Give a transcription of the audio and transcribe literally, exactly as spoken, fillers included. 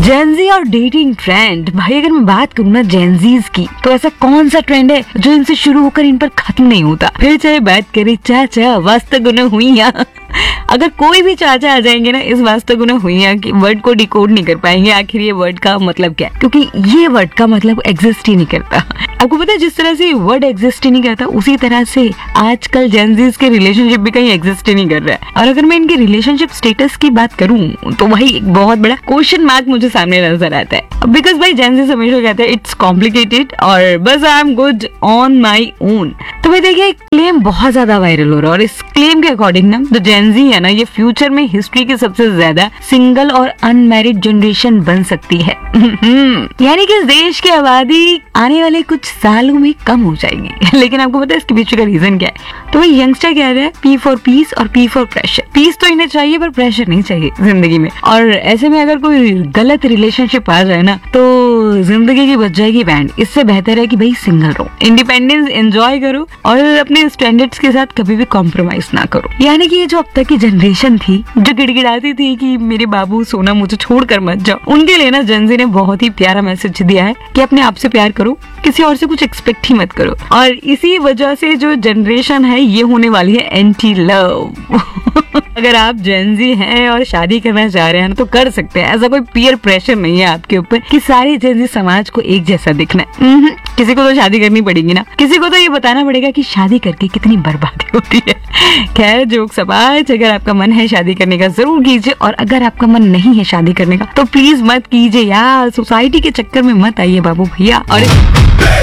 Gen Z और dating trend. भाई अगर मैं बात करूँ ना जेनजीज की, तो ऐसा कौन सा ट्रेंड है जो इनसे शुरू होकर इन पर खत्म नहीं होता। फिर चाहे बात करें चाचा वास्ता गुना हुईया, अगर कोई भी चाचा आ जाएंगे ना इस वास्ता गुना हुईया की वर्ड को डिकोड नहीं कर पाएंगे आखिर ये वर्ड का मतलब क्या है, क्योंकि ये वर्ड का मतलब एग्जिस्ट ही नहीं करता। आपको पता है जिस तरह से वर्ड एग्जिस्ट ही नहीं करता, उसी तरह से आजकल जेनजीज के रिलेशनशिप भी कहीं एग्जिस्ट ही नहीं कर रहा है। और अगर मैं इनके रिलेशनशिप स्टेटस की बात करूं तो भाई एक बहुत बड़ा क्वेश्चन मार्क मुझे सामने नजर आता है, बिकॉज भाई जेनजीज हमेशा कहते हैं इट्स कॉम्प्लिकेटेड और बस I am good on my own. तो भाई देखिए क्लेम बहुत ज्यादा वायरल हो रहा है और इस क्लेम के अकॉर्डिंग ना जो जेनजी है ना ये फ्यूचर में हिस्ट्री की सबसे ज्यादा सिंगल और अनमैरिड जनरेशन बन सकती है। यानी कि इस देश की आबादी आने वाले कुछ सालों में कम हो जाएगी। लेकिन आपको पता है इसके पीछे का रीजन क्या है? तो भाई यंगस्टर कह रहे हैं पी फॉर पीस और पी फॉर प्रेशर। पीस तो इन्हें चाहिए पर प्रेशर नहीं चाहिए जिंदगी में, और ऐसे में अगर कोई गलत रिलेशनशिप आ जाए ना तो जिंदगी की बच जाएगी बैंड। इससे बेहतर है कि भाई सिंगल रहो, इंडिपेंडेंस एंजॉय करो और अपने स्टैंडर्ड्स के साथ कभी भी कॉम्प्रोमाइज ना करो। यानी कि ये जो अब तक की जनरेशन थी जो गिड़गिड़ाती थी कि मेरे बाबू सोना मुझे छोड़कर मत जाओ, उनके लिए ना जेनजी ने बहुत ही प्यारा मैसेज दिया है कि अपने आप से प्यार करो, किसी और से कुछ एक्सपेक्ट ही मत करो। और इसी वजह से जो जनरेशन है ये होने वाली है एंटी लव। अगर आप जेनजी हैं और शादी करना चाह रहे हैं ना तो कर सकते हैं, ऐसा कोई पीयर प्रेशर नहीं है आपके ऊपर कि सारे जेनजी समाज को एक जैसा दिखना है। किसी को तो शादी करनी पड़ेगी ना, किसी को तो ये बताना पड़ेगा कि शादी करके कितनी बर्बादी होती है। खैर जोक सबाज, अगर आपका मन है शादी करने का जरूर कीजिए, और अगर आपका मन नहीं है शादी करने का तो प्लीज मत कीजिए यार, सोसाइटी के चक्कर में मत आइए बाबू भैया। और